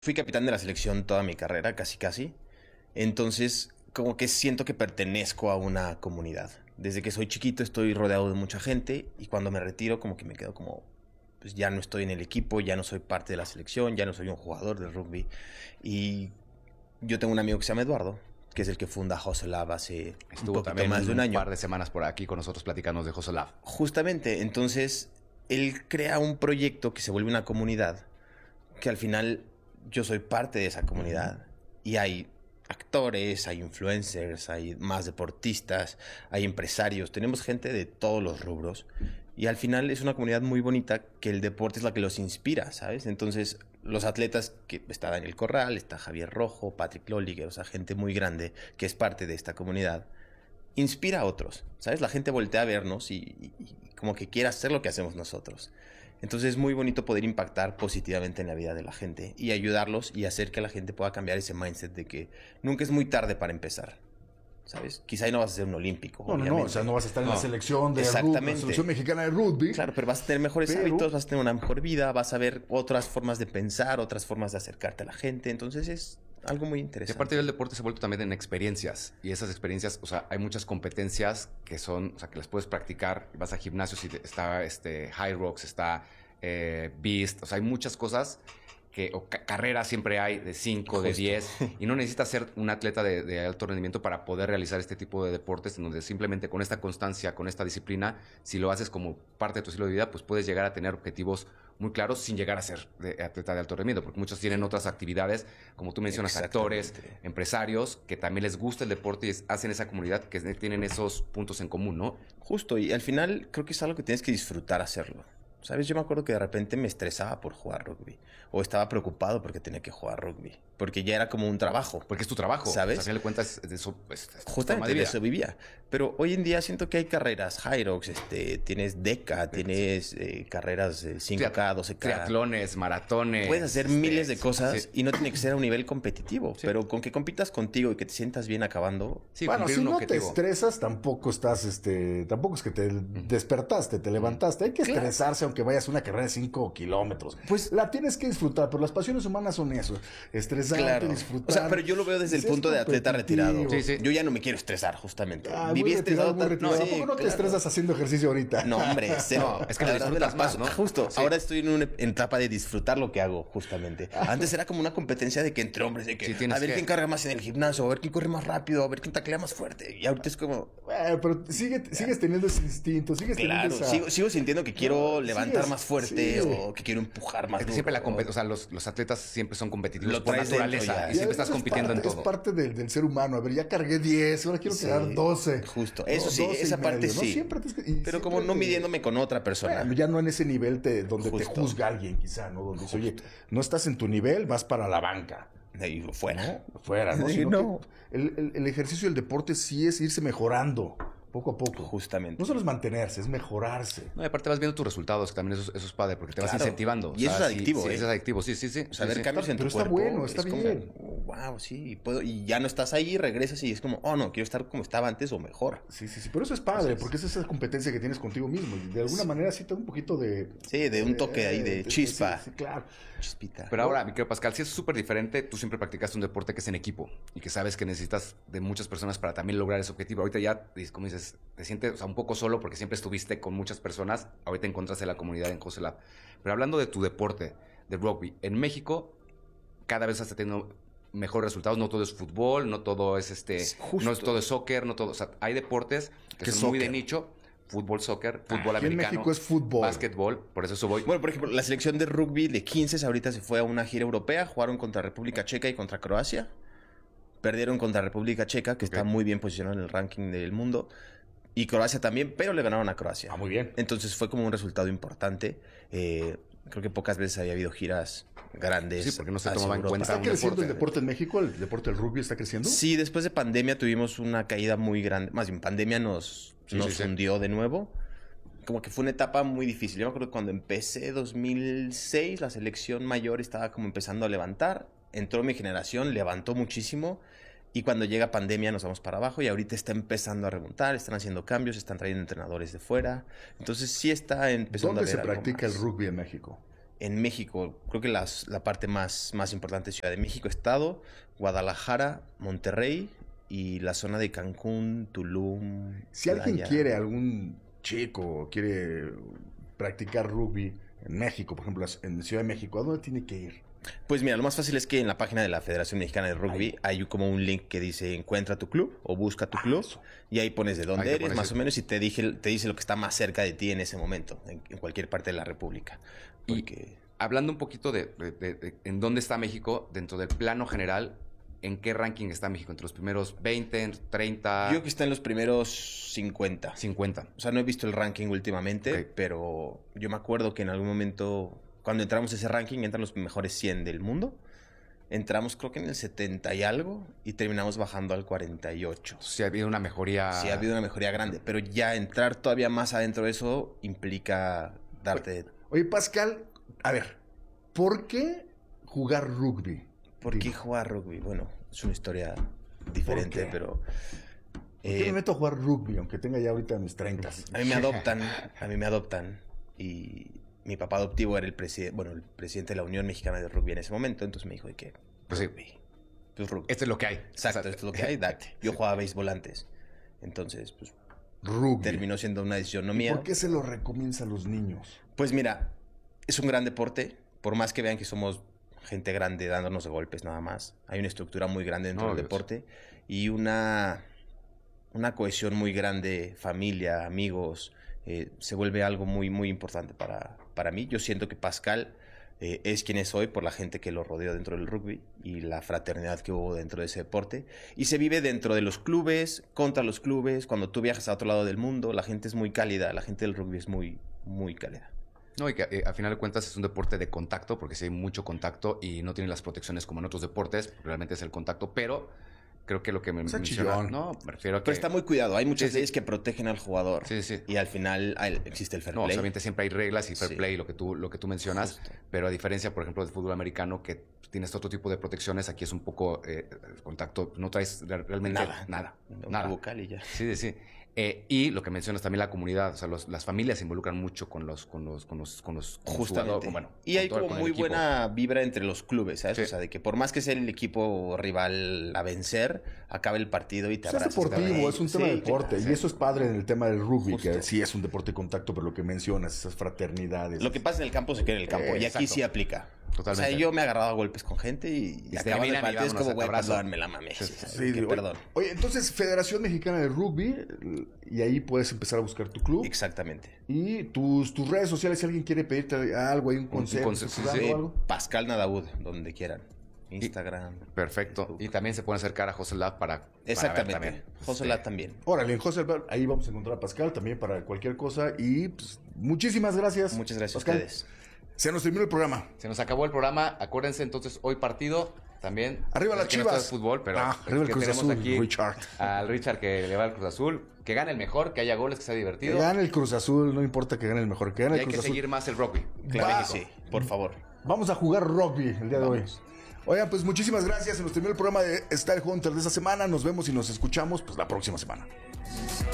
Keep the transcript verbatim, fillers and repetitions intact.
Fui capitán de la selección toda mi carrera, casi casi. Entonces, como que siento que pertenezco a una comunidad. Desde que soy chiquito estoy rodeado de mucha gente y cuando me retiro como que me quedo como, pues ya no estoy en el equipo, ya no soy parte de la selección, ya no soy un jugador de rugby. Y yo tengo un amigo que se llama Eduardo, que es el que funda Hustle Lab hace Estuvo un también más de un año. Un par de semanas por aquí con nosotros platicando de Hustle Lab. Justamente, entonces él crea un proyecto que se vuelve una comunidad, que al final yo soy parte de esa comunidad. Y hay actores, hay influencers, hay más deportistas, hay empresarios, tenemos gente de todos los rubros. Y al final es una comunidad muy bonita que el deporte es la que los inspira, ¿sabes? Entonces, los atletas, que está Daniel Corral, está Javier Rojo, Patrick Lolliger, o sea, gente muy grande que es parte de esta comunidad, inspira a otros, ¿sabes? La gente voltea a vernos y, y, y como que quiere hacer lo que hacemos nosotros. Entonces es muy bonito poder impactar positivamente en la vida de la gente y ayudarlos y hacer que la gente pueda cambiar ese mindset de que nunca es muy tarde para empezar, ¿sabes? Quizá ahí no vas a ser un olímpico, No, no, no, o sea, no vas a estar en no. la selección de Exactamente. rugby, la selección mexicana de rugby. Claro, pero vas a tener mejores pero... hábitos, vas a tener una mejor vida, vas a ver otras formas de pensar, otras formas de acercarte a la gente. Entonces es algo muy interesante. Y aparte del deporte se ha vuelto también en experiencias. Y esas experiencias, o sea, hay muchas competencias que son, o sea, que las puedes practicar. Vas a gimnasios y está este High Rocks, está eh, Beast. O sea, hay muchas cosas que, o ca carreras siempre hay de cinco, de diez. Y no necesitas ser un atleta de, de alto rendimiento para poder realizar este tipo de deportes, en donde simplemente con esta constancia, con esta disciplina, si lo haces como parte de tu estilo de vida, pues puedes llegar a tener objetivos muy claros sin llegar a ser de atleta de alto rendimiento, porque muchos tienen otras actividades, como tú mencionas, actores, empresarios, que también les gusta el deporte y es, hacen esa comunidad, que tienen esos puntos en común, ¿no? Justo, y al final creo que es algo que tienes que disfrutar hacerlo. ¿Sabes? Yo me acuerdo que de repente me estresaba por jugar rugby. O estaba preocupado porque tenía que jugar rugby. Porque ya era como un trabajo. Porque es tu trabajo. ¿Sabes? O sea, a fin de cuentas, de eso, pues, justamente de, de eso vivía. Pero hoy en día siento que hay carreras, Hyrox, este, tienes DECA, sí, tienes eh, carreras de cinco K, doce K. Triatlones, maratones. Puedes hacer este, miles de cosas sí. y no tiene que ser a un nivel competitivo. Sí. Pero con que compitas contigo y que te sientas bien acabando. Sí, bueno, si no objetivo. te estresas, tampoco estás, este, tampoco es que te uh-huh. despertaste, te levantaste. Hay que claro. estresarse aunque vayas a una carrera de cinco kilómetros. Pues la tienes que disfrutar, pero las pasiones humanas son eso. Estresarte, claro. disfrutar. O sea, pero yo lo veo desde el punto de atleta retirado. Sí, sí. Yo ya no me quiero estresar, justamente. Ah, Viví estresado. Muy retirado. No, sí, ¿Cómo no claro. te estresas haciendo ejercicio ahorita? No, hombre, cero. No, es que la verdad me las más, ¿no? Justo. Sí. Ahora estoy en una etapa de disfrutar lo que hago, justamente. Antes era como una competencia de que entre hombres, de que sí, a ver que... quién carga más en el gimnasio, a ver quién corre más rápido, a ver quién taclea más fuerte. Y ahorita es como... Bueno, pero sigue, sigues teniendo ese instinto, sigues claro, teniendo esa... sigo, sigo sintiendo que quiero no, levantar sigues, más fuerte sí. o que quiero empujar más. Es que siempre la compet... o sea, los, los atletas siempre son competitivos lo por naturaleza y, y siempre estás compitiendo parte, en todo. Es parte del, del ser humano. A ver, ya cargué diez, ahora quiero sí, cargar doce. Justo. Eso no, sí, esa parte medio, sí. ¿no? Siempre te, pero siempre como no midiéndome con otra persona. Bueno, ya no en ese nivel te, donde Justo. te juzga alguien, quizá, ¿no? Donde dice, oye, no estás en tu nivel, vas para la banca. Ahí fuera. ¿No? Fuera, ¿no? Sí, no. El, el, el ejercicio del deporte sí es irse mejorando. Poco a poco. Justamente. No solo es mantenerse, es mejorarse. No, y aparte vas viendo tus resultados, que también eso, eso es padre, porque te claro. vas incentivando. Y eso sea, es adictivo, sí, ¿eh? Sí, es adictivo, sí, sí, sí. O sea, ver sí, cambios sí. en tu Pero cuerpo. Pero está bueno, está bien. Como, wow, sí, puedo. Y ya no estás ahí, regresas y es como, oh, no, quiero estar como estaba antes o mejor. Sí, sí, sí. Pero eso es padre, Entonces, porque es esa competencia que tienes contigo mismo. Y de alguna sí. manera sí te da un poquito de... Sí, de un toque eh, ahí de, de chispa. Sí, sí, claro. Chispita. Pero ahora, mi querido Pascal, si es súper diferente, tú siempre practicaste un deporte que es en equipo y que sabes que necesitas de muchas personas para también lograr ese objetivo. Ahorita ya, como dices, te sientes o sea, un poco solo porque siempre estuviste con muchas personas. Ahorita encontraste la comunidad en Hustle Lab. Pero hablando de tu deporte, de rugby, en México cada vez estás teniendo mejores resultados. No todo es fútbol, no todo es este, Justo. no es todo es soccer, no todo. O sea, hay deportes que son soccer? muy de nicho. Fútbol, soccer, fútbol ah, americano. En México es fútbol. Básquetbol, por eso eso voy. Bueno, por ejemplo, la selección de rugby de quince ahorita se fue a una gira europea. Jugaron contra República Checa y contra Croacia. Perdieron contra República Checa, que okay. está muy bien posicionado en el ranking del mundo. Y Croacia también, pero le ganaron a Croacia. Ah, muy bien. Entonces fue como un resultado importante. Eh, creo que pocas veces había habido giras grandes. Sí, porque no se tomaba en cuenta. ¿Está creciendo deporte. el deporte en México? ¿El deporte del rugby está creciendo? Sí, después de pandemia tuvimos una caída muy grande. Más bien, pandemia nos, sí, nos sí, hundió sí. de nuevo. Como que fue una etapa muy difícil. Yo me acuerdo que cuando empecé dos mil seis, la selección mayor estaba como empezando a levantar. Entró mi generación, levantó muchísimo. Y cuando llega pandemia nos vamos para abajo y ahorita está empezando a remontar, están haciendo cambios, están trayendo entrenadores de fuera. Entonces sí está empezando ¿Dónde a ver se practica más. el rugby en México? en México, creo que las, la parte más, más importante es Ciudad de México, Estado, Guadalajara, Monterrey y la zona de Cancún, Tulum. Si alguien Playa. quiere, algún chico quiere practicar rugby en México, por ejemplo, en Ciudad de México, ¿a dónde tiene que ir? Pues mira, lo más fácil es que en la página de la Federación Mexicana de Rugby Ahí. hay como un link que dice encuentra tu club o busca tu Ah, club eso. y ahí pones de dónde Ahí te eres pones más el- o menos y te, dije, te dice lo que está más cerca de ti en ese momento, en, en cualquier parte de la República. Y- Porque... Hablando un poquito de, de- de- de en dónde está México, dentro del plano general, ¿en qué ranking está México? ¿Entre los primeros veinte, treinta, Yo creo que está en los primeros cincuenta. cincuenta? O sea, no he visto el ranking últimamente, Ok. pero yo me acuerdo que en algún momento, cuando entramos a ese ranking, entran los mejores cien del mundo. Entramos creo que en el setenta y algo y terminamos bajando al cuarenta y ocho. Sí ha habido una mejoría. Sí, ha habido una mejoría grande, pero ya entrar todavía más adentro de eso implica darte... Oye, Pascal, a ver, ¿por qué jugar rugby? ¿Por qué jugar rugby? Bueno, es una historia diferente, qué? pero... ¿Por qué eh, me meto a jugar rugby, aunque tenga ya ahorita mis treinta? a mí me adoptan, a mí me adoptan y mi papá adoptivo era el presidente, bueno, el presidente de la Unión Mexicana de Rugby en ese momento, entonces me dijo de que Pues sí. rugby, pues rugby. Esto es lo que hay. Exacto, O sea, esto es lo que hay, date. Yo jugaba béisbol antes, entonces pues Rugby. terminó siendo una decisión no ¿Y mía. ¿Por qué se lo recomienza a los niños? Pues mira, es un gran deporte, por más que vean que somos gente grande dándonos de golpes nada más. Hay una estructura muy grande dentro No, del Dios. deporte y una, una cohesión muy grande, familia, amigos, eh, se vuelve algo muy, muy importante para, para mí. Yo siento que Pascal eh, es quien es hoy por la gente que lo rodeó dentro del rugby y la fraternidad que hubo dentro de ese deporte. Y se vive dentro de los clubes, contra los clubes. Cuando tú viajas a otro lado del mundo, la gente es muy cálida, la gente del rugby es muy, muy cálida. No, y que eh, a final de cuentas es un deporte de contacto, porque sí hay mucho contacto y no tiene las protecciones como en otros deportes, realmente es el contacto, pero creo que lo que me O sea, menciona... chillón. No, me refiero a que... Pero está muy cuidado. Hay muchas Sí, sí. leyes que protegen al jugador. Sí, sí. Y al final hay- existe el fair No, play. obviamente siempre hay reglas y fair Sí. play, lo que tú, lo que tú mencionas, Justo. pero a diferencia, por ejemplo, del fútbol americano, que tienes otro tipo de protecciones, aquí es un poco eh, el contacto, no traes re- realmente Nada. nada. No, nada. vocal y ya. Sí, sí, sí. Eh, y lo que mencionas también la comunidad, o sea, los- las familias se involucran mucho con los, con los, con los, con los, con los Justamente. jugadores, bueno, y con hay todo- como con el muy equipo. buena vibra entre los clubes, ¿sabes? Sí. O sea, de que por más que sea el equipo rival a vencer, acaba el partido y te O sea, es abrazas. y te deportivo, abrazas. es un tema de Sí, deporte. claro, Y sí. eso es padre en el tema del rugby, que Justo. sí es un deporte de contacto, pero lo que mencionas, esas fraternidades. Lo que pasa en el campo se queda en el campo. Eh, y aquí exacto. sí aplica. Totalmente. O sea, yo me he agarrado a golpes con gente y, y Y se acabando el terminan y partido es vámonos, como, güey, abrazo. perdón, me la mamé. Sí, Sí, sí, sí, Sí, que oye, perdón. Oye, entonces, Federación Mexicana de Rugby, y ahí puedes empezar a buscar tu club. Exactamente. Y tus, tus redes sociales, si alguien quiere pedirte algo, hay un consejo, consejo, sí, asesorarlo sí. o algo. Pascal Nadaud, donde quieran. Instagram. Perfecto. Facebook. Y también se pueden acercar a José Lab para, para ver Exactamente. también. José Este, Lat también. Órale, en José, ahí vamos a encontrar a Pascal también para cualquier cosa. Y pues, muchísimas gracias. Muchas gracias Pascal. a ustedes. Se nos terminó el programa. Se nos acabó el programa. Acuérdense entonces, hoy partido también. Arriba las Es que no está Chivas. de fútbol, pero Ah, es arriba el que Cruz tenemos Azul, aquí Richard. al Richard que le va al Cruz Azul. Que gane el mejor, que haya goles, que sea Que divertido. gane el Cruz Azul, no importa que gane el mejor, que gane Y el hay Cruz que Azul. seguir más el rugby. Claro Va. que sí, por favor. Vamos a jugar rugby el día de hoy. Vamos. Oigan, pues muchísimas gracias. Se nos terminó el programa de Style Hunter de esta semana. Nos vemos y nos escuchamos pues la próxima semana.